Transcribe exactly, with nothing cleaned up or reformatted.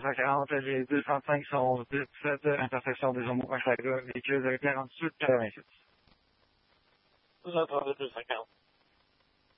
cent quarante, les deux cent cinq sont dix-sept, intersection des Homo-Hochelaga, véhicule quarante-huit quatre-vingt-six. Vous entendez deux cent quarante.